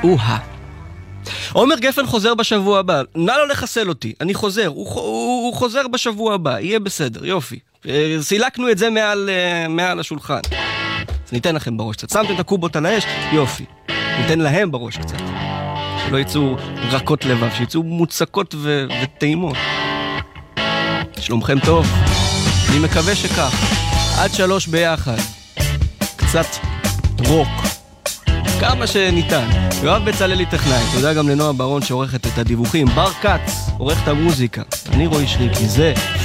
עומר גפן חוזר בשבוע הבא. נא לא לחסל אותי, אני חוזר. הוא חוזר בשבוע הבא, יהיה בסדר, יופי. סילקנו את זה מעל השולחן. אז ניתן לכם בראש קצת. שמתם את הקובות על האש, יופי. ניתן להם בראש קצת. שלא יצאו רכות לבב, שיצאו מוצקות וטעימות. שלומכם טוב? אני מקווה שכך. עד 3 ביחד. קצת רוק. כמה שניתן. יואב בצללי טכנאי. תודה גם לנועה ברון שעורכת את הדיווחים. בר קץ עורך את המוזיקה. אני רועי שריקי. זה